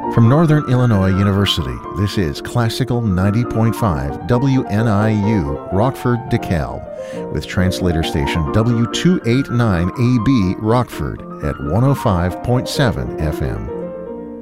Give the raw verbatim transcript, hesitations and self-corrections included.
From Northern Illinois University, this is Classical ninety point five W N I U, Rockford, DeKalb, with translator station W two eighty-nine A B, Rockford, at one oh five point seven F M.